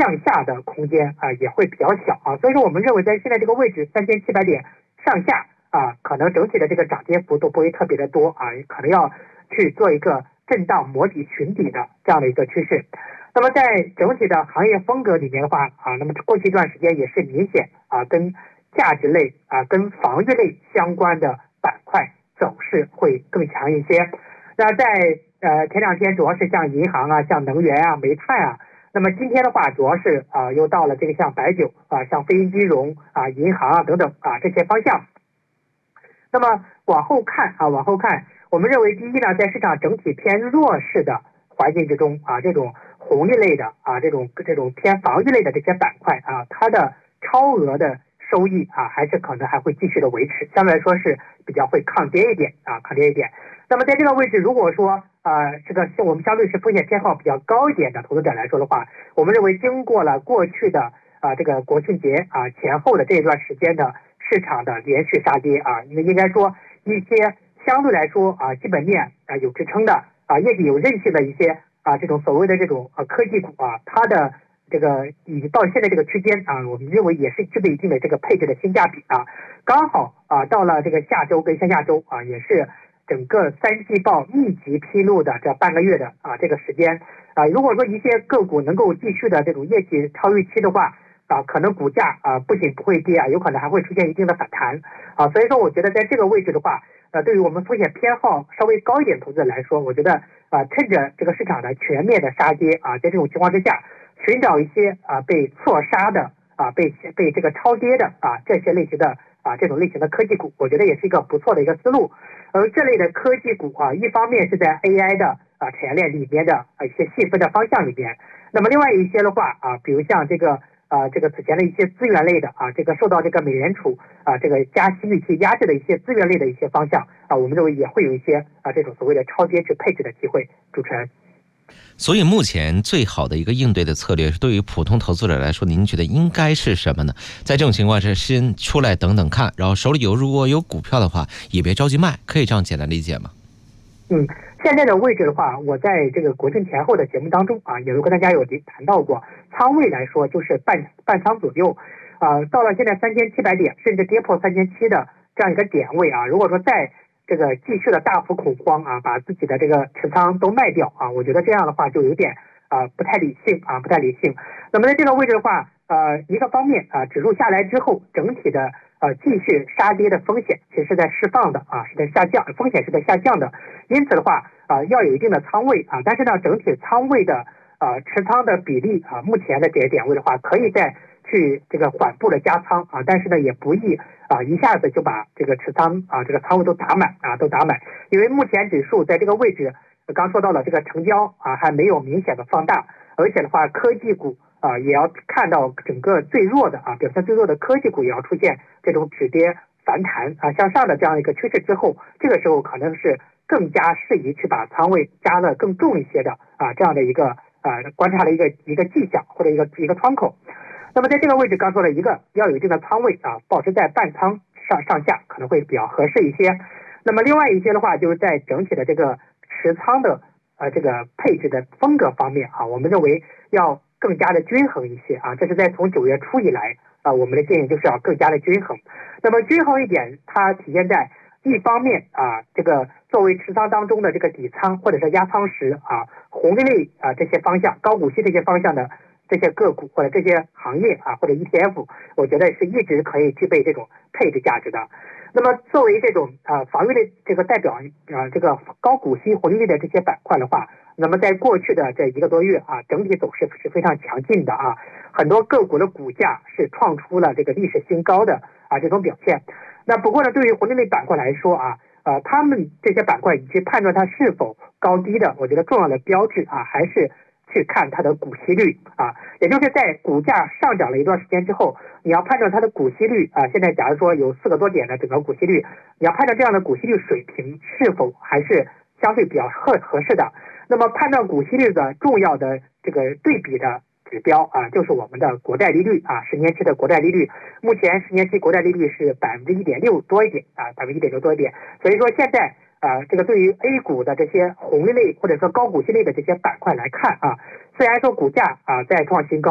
向下的空间也会比较小啊，所以说我们认为在现在这个位置3700点上下可能整体的这个涨跌幅都不会特别的多可能要去做一个震荡摸底寻底的这样的一个趋势。那么在整体的行业风格里面的话那么过去一段时间也是明显跟价值类跟防御类相关的板块走势会更强一些。那在前两天主要是像银行像能源煤炭那么今天的话主要是又到了这个像白酒像非金融银行等等这些方向。那么往后看我们认为第一呢，在市场整体偏弱势的环境之中这种红利类的这种偏防御类的这些板块它的超额的收益还是可能还会继续的维持，相对来说是比较会抗跌一点。那么在这个位置，如果说这个我们相对是风险偏好比较高一点的投资者来说的话，我们认为经过了过去的这个国庆节前后的这一段时间的市场的连续杀跌应该说一些相对来说基本面有支撑的业绩有韧性的一些这种所谓的这种科技股它的这个以到现在这个区间我们认为也是具备一定的这个配置的性价比刚好到了这个下周跟下下周也是整个三季报密集披露的这半个月的这个时间如果说一些个股能够继续的这种业绩超预期的话可能股价不仅不会跌有可能还会出现一定的反弹所以说我觉得在这个位置的话对于我们风险偏好稍微高一点投资者来说，我觉得趁着这个市场的全面的杀跌在这种情况之下，寻找一些被错杀的被这个超跌的这些类型的这种类型的科技股，我觉得也是一个不错的一个思路。而这类的科技股一方面是在 AI 的产业链里面的一些细分的方向里面，那么另外一些的话比如像这个此前的一些资源类的这个受到这个美联储这个加息预期压制的一些资源类的一些方向我们认为也会有一些这种所谓的超跌去配置的机会。主持人， 所以目前最好的一个应对的策略，对于普通投资者来说，您觉得应该是什么呢？在这种情况下，先出来等等看，然后手里如果有股票的话，也别着急卖，可以这样简单理解吗？ 现在的位置的话，我在这个国庆前后的节目当中也有跟大家有谈到过，仓位来说就是半仓左右到了现在3700点，甚至跌破3700的这样一个点位如果说在这个继续的大幅恐慌把自己的这个持仓都卖掉我觉得这样的话就有点不太理性那么在这个位置的话一个方面指数下来之后，整体的继续杀跌的风险其实是在释放的是在下降，风险是在下降的，因此的话要有一定的仓位但是呢整体仓位的持仓的比例目前的这些点位的话，可以再去这个缓步的加仓但是呢也不宜一下子就把这个持仓这个仓位都打满因为目前指数在这个位置刚说到了这个成交还没有明显的放大，而且的话科技股也要看到整个最弱的表现最弱的科技股也要出现这种止跌反弹向上的这样一个趋势之后，这个时候可能是更加适宜去把仓位加了更重一些的这样的一个观察的一个迹象或者一个窗口。那么在这个位置刚说了一个要有一定的仓位保持在半仓上下可能会比较合适一些。那么另外一些的话，就是在整体的这个持仓的这个配置的风格方面我们认为要更加的均衡一些这是在从9月初以来我们的建议就是要更加的均衡。那么均衡一点，它体现在一方面这个作为持仓当中的这个底仓或者是压仓时红利类这些方向高股息这些方向的这些个股或者这些行业或者 ETF， 我觉得是一直可以具备这种配置价值的。那么作为这种防御类这个代表这个高股息红利类的这些板块的话，那么在过去的这1个多月整体走势是非常强劲的很多个股的股价是创出了这个历史新高的这种表现。那不过呢，对于红利类板块来说他们这些板块以及判断它是否高低的，我觉得重要的标志还是去看它的股息率也就是在股价上涨了一段时间之后，你要判断它的股息率现在假如说有4个多点的整个股息率，你要判断这样的股息率水平是否还是相对比较合适的。那么判断股息率的重要的这个对比的指标就是我们的国债利率10年期的国债利率，目前10年期国债利率是1.6%多一点1.6%多一点。所以说现在这个对于 A 股的这些红利类或者说高股息类的这些板块来看虽然说股价在创新高